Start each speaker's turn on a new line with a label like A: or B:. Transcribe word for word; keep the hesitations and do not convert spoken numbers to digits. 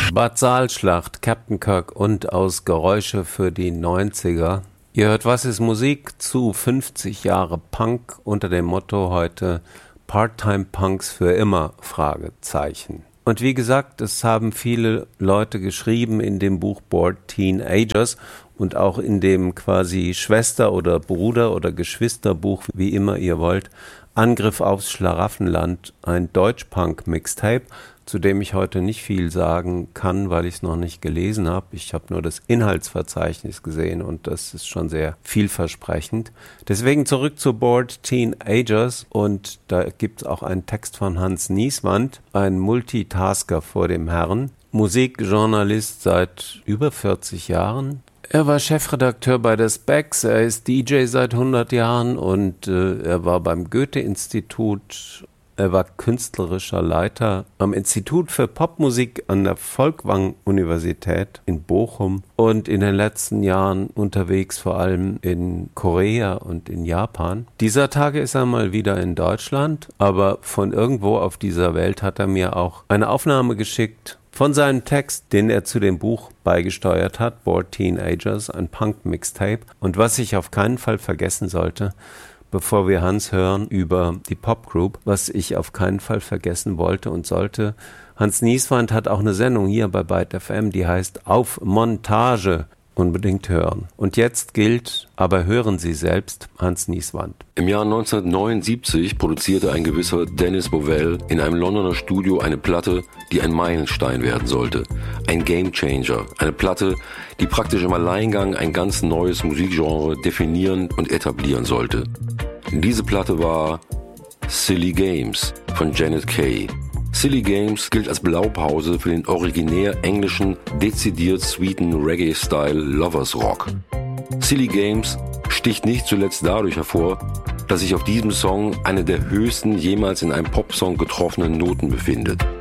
A: Bad Saalschlacht, Captain Kirk und aus Geräusche für die neunziger. Ihr hört Was ist Musik zu fünfzig Jahre Punk unter dem Motto heute Part-Time Punks für immer, Fragezeichen. Und wie gesagt, es haben viele Leute geschrieben in dem Buch Bored Teenagers und auch in dem quasi Schwester- oder Bruder- oder Geschwisterbuch, wie immer ihr wollt, Angriff aufs Schlaraffenland, ein Deutsch-Punk-Mixtape, zu dem ich heute nicht viel sagen kann, weil ich es noch nicht gelesen habe. Ich habe nur das Inhaltsverzeichnis gesehen und das ist schon sehr vielversprechend. Deswegen zurück zu Bored Teenagers und da gibt es auch einen Text von Hans Nieswand, ein Multitasker vor dem Herrn, Musikjournalist seit über vierzig Jahren. Er war Chefredakteur bei der Specs, er ist D J seit hundert Jahren und äh, er war beim Goethe-Institut. Er war künstlerischer Leiter am Institut für Popmusik an der Folkwang-Universität in Bochum und in den letzten Jahren unterwegs vor allem in Korea und in Japan. Dieser Tage ist er mal wieder in Deutschland, aber von irgendwo auf dieser Welt hat er mir auch eine Aufnahme geschickt von seinem Text, den er zu dem Buch beigesteuert hat, Bored Teenagers, ein Punk-Mixtape. Und was ich auf keinen Fall vergessen sollte, bevor wir Hans hören über die Popgroup, was ich auf keinen Fall vergessen wollte und sollte. Hans Nieswand hat auch eine Sendung hier bei Byte F M, die heißt Auf Montage. Unbedingt hören. Und jetzt gilt, aber hören Sie selbst, Hans Nieswand.
B: Im Jahr neunzehnhundertneunundsiebzig produzierte ein gewisser Dennis Bovell in einem Londoner Studio eine Platte, die ein Meilenstein werden sollte. Ein Gamechanger. Eine Platte, die praktisch im Alleingang ein ganz neues Musikgenre definieren und etablieren sollte. Diese Platte war Silly Games von Janet Kay. Silly Games gilt als Blaupause für den originär englischen, dezidiert sweeten Reggae-Style Lovers Rock. Silly Games sticht nicht zuletzt dadurch hervor, dass sich auf diesem Song eine der höchsten jemals in einem Popsong getroffenen Noten befindet.